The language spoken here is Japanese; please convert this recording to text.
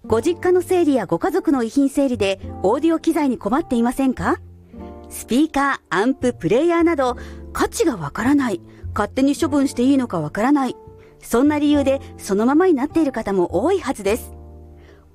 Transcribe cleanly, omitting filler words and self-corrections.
ご実家の整理やご家族の遺品整理でオーディオ機材に困っていませんか？スピーカー、アンプ、プレイヤーなど価値がわからない、勝手に処分していいのかわからない、そんな理由でそのままになっている方も多いはずです。